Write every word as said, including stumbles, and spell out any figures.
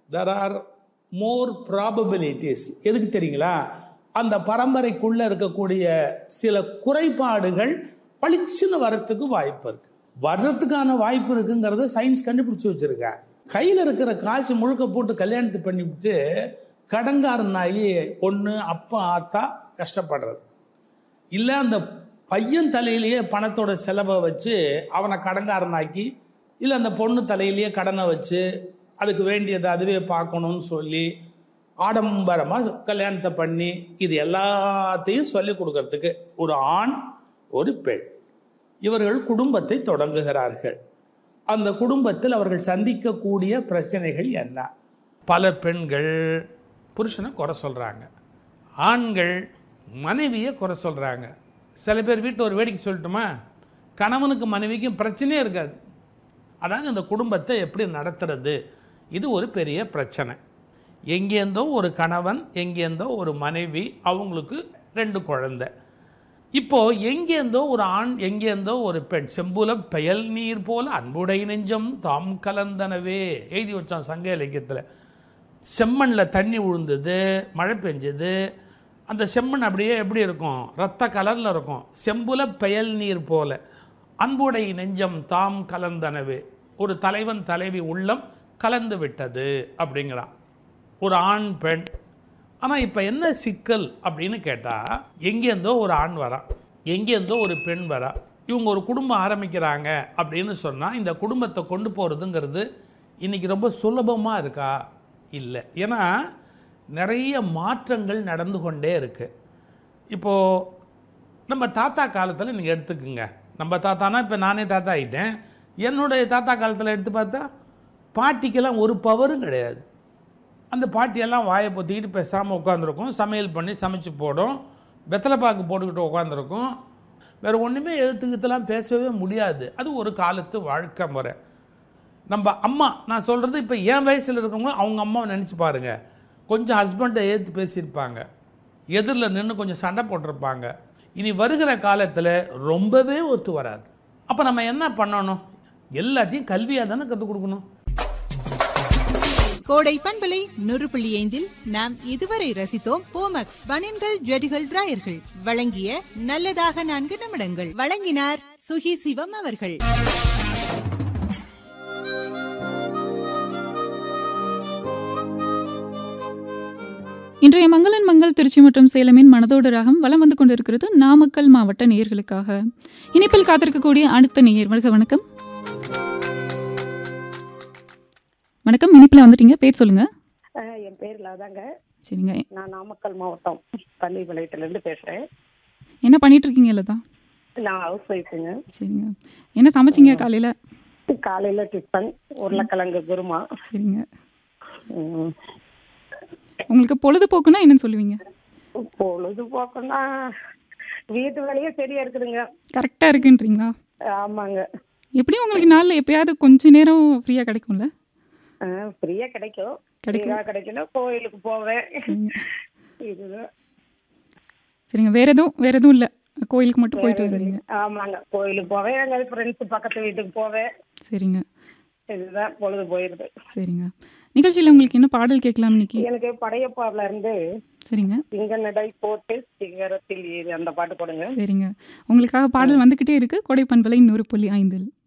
there are more probabilities. எதுக்கு தெரியுங்களா? அந்த பரம்பரைக்குள்ளே இருக்கக்கூடிய சில குறைபாடுகள் பளிச்சுன்னு வர்றதுக்கு வாய்ப்பு இருக்குது. வர்றதுக்கான வாய்ப்பு இருக்குங்கிறத சயின்ஸ் கண்டுபிடிச்சி வச்சுருக்க. கையில் இருக்கிற காசு முழுக்க போட்டு கல்யாணத்தை பண்ணிவிட்டு கடங்காரனாகி ஒன்று அப்பா ஆத்தா கஷ்டப்படுறது, இல்லை அந்த பையன் தலையிலேயே பணத்தோட செலவை வச்சு அவனை கடங்காரனாக்கி, இல்லை அந்த பொண்ணு தலையிலேயே கடனை வச்சு அதுக்கு வேண்டியதை அதுவே பார்க்கணும்னு சொல்லி ஆடம்பரமாக கல்யாணத்தை பண்ணி இது எல்லாத்தையும் சொல்லி கொடுக்கறதுக்கு ஒரு ஆண் ஒரு பெண் இவர்கள் குடும்பத்தை தொடங்குகிறார்கள். அந்த குடும்பத்தில் அவர்கள் சந்திக்கக்கூடிய பிரச்சனைகள் என்ன? பல பெண்கள் புருஷனை குறை சொல்கிறாங்க, ஆண்கள் மனைவியை குறை சொல்கிறாங்க. சில பேர் வீட்டில் ஒரு வேடிக்கை சொல்லட்டுமா, கணவனுக்கு மனைவிக்கும் பிரச்சனையே இருக்காது. அதாவது அந்த குடும்பத்தை எப்படி நடத்துறது, இது ஒரு பெரிய பிரச்சனை. எங்கேருந்தோ ஒரு கணவன், எங்கேருந்தோ ஒரு மனைவி, அவங்களுக்கு ரெண்டு குழந்தை. இப்போது எங்கேருந்தோ ஒரு ஆண், எங்கேருந்தோ ஒரு பெண். செம்புல பெயல் நீர் போல அன்புடை நெஞ்சம் தாம் கலந்தனவே எழுதி வச்சான் சங்க இலக்கியத்தில். செம்மண்ணில் தண்ணி விழுந்தது, மழை பெஞ்சது, அந்த செம்மண் அப்படியே எப்படி இருக்கும், ரத்த கலரில் இருக்கும். செம்புல பெயல் நீர் போல அன்புடை நெஞ்சம் தாம் கலந்தனவே, ஒரு தலைவன் தலைவி உள்ளம் கலந்து விட்டது அப்படிங்கிறான் ஒரு ஆண் பெண். ஆனால் இப்போ என்ன சிக்கல் அப்படின்னு கேட்டால், எங்கேருந்தோ ஒரு ஆண் வரான், எங்கேருந்தோ ஒரு பெண் வரா, இவங்க ஒரு குடும்பம் ஆரம்பிக்கிறாங்க அப்படின்னு சொன்னால் இந்த குடும்பத்தை கொண்டு போகிறதுங்கிறது இன்றைக்கி ரொம்ப சுலபமாக இருக்கா? இல்லை. ஏன்னா நிறைய மாற்றங்கள் நடந்து கொண்டே இருக்குது. இப்போது நம்ம தாத்தா காலத்தில் நீங்கள் எடுத்துக்குங்க, நம்ம தாத்தானா இப்போ நானே தாத்தா ஆகிட்டேன். என்னுடைய தாத்தா காலத்தில் எடுத்து பார்த்தா பாட்டிக்கெல்லாம் ஒரு பவரும் கிடையாது. அந்த பாட்டியெல்லாம் வாயை பொத்திக்கிட்டு பேசாமல் உட்காந்துருக்கும், சமையல் பண்ணி சமைச்சு போடும், வெத்தலை பாக்கு போட்டுக்கிட்டு உட்காந்துருக்கும். வேறு ஒன்றுமே எழுத்துக்கிட்டலாம் பேசவே முடியாது. அது ஒரு காலத்து வாழ்க்கை முறை. நம்ம அம்மா, நான் சொல்கிறது இப்போ என் வயசில் இருக்கவங்க அவங்க அம்மாவை நினச்சி பாருங்கள். கொஞ்சம் ஹஸ்பண்டை ஏற்று பேசியிருப்பாங்க, எதிரில் நின்று கொஞ்சம் சண்டை போட்டிருப்பாங்க. இனி வருகிற காலத்தில் ரொம்பவே ஒத்து வராது. அப்போ நம்ம என்ன பண்ணணும்? எல்லாத்தையும் கல்வியாக தானே கற்றுக் கொடுக்கணும். கோடை பண்பலை நூறு புள்ளி ஐந்தில் நாம் இதுவரை ரசித்தோம் போமக்ஸ் பனியன்கள் ஜெடிகள் டிராயர்கள் வழங்கிய நல்லதாக நான்கு நிமிடங்கள். வழங்கினார் சுகி சிவம் அவர்கள். இன்றைய மங்களன் மங்கள் திருச்சி மற்றும் சேலமின் மனதோடு ராகம் வலம் வந்து கொண்டிருக்கிறது நாமக்கல் மாவட்ட நேயர்களுக்காக. இனிப்பில் காத்திருக்கக்கூடிய அடுத்த நேயர். வணக்கம். வணக்கம் வணக்கம் இனிப்பில் வந்துட்டீங்க, பேர் சொல்லுங்க. என் பேர் லதாங்க. சரிங்க, நான் நாமக்கல் மாவட்டம் பள்ளிப்பாளையத்துலேருந்து பேசுகிறேன். என்ன பண்ணிட்டு இருக்கீங்க லதா? நான் ஹவுஸ் ஒய்ஃபுங்க. சரிங்க, என்ன சமைச்சிங்க காலையில்? காலையில் டிஃபன் உருளைக்கிழங்கு குருமா. சரிங்க, உங்களுக்கு பொழுதுபோக்குன்னா என்னன்னு சொல்லுவீங்க? பொழுதுபோக்குன்னா வீட்டு வேலையே சரியா இருக்குதுங்க. கரெக்டாக இருக்குன்றீங்களா? ஆமாங்க. எப்படி உங்களுக்கு நாளில் எப்பயாவது கொஞ்ச நேரம் ஃப்ரீயாக கிடைக்கும்ல? ஃப்ரீயாக கிடைக்கும். ஃப்ரீயாக கிடைக்கணும், கோயிலுக்கு போவேன். இதுதான். சரிங்க, வேற எதுவும் வேற எதுவும் இல்லை, கோயிலுக்கு மட்டும் போயிட்டு வருவீங்க? ஆமாங்க, கோயிலுக்கு போவேன், எங்கள் ஃப்ரெண்ட்ஸ் பக்கத்து வீட்டுக்கு போவேன். சரிங்க, இதுதான் பொழுது போயிருது. சரிங்க, நிகழ்ச்சியில் உங்களுக்கு என்ன பாடல் கேட்கலாம் இன்னைக்கு? எனக்கு படையப்பாவில் இருந்து சரிங்க சிங்க நடை போட்டு சிங்கரத்தில் ஏறி அந்த பாட்டு போடுங்க. சரிங்க, உங்களுக்காக பாடல் வந்துக்கிட்டே இருக்கு. கோடை பண்பலை நூறு புள்ளி ஐந்தில்.